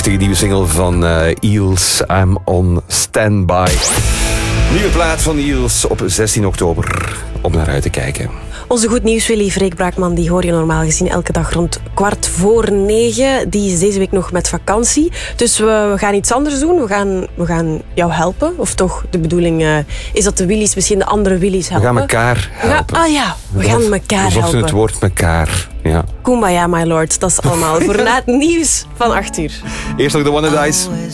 prachtige nieuwe single van Eels, I'm on Standby. Nieuwe plaat van Eels op 16 oktober. Om naar uit te kijken. Onze goed nieuws Willy Freek Braakman, die hoor je normaal gezien elke dag rond 8:45. Die is deze week nog met vakantie. Dus we gaan iets anders doen. We gaan jou helpen. Of toch, de bedoeling is dat de Willys misschien de andere Willys helpen. We gaan elkaar helpen. We gaan elkaar helpen. We het woord elkaar. Ja. Kumbaya, my lord. Dat is allemaal voor na het nieuws van 8 uur. Eerst nog de One Dice.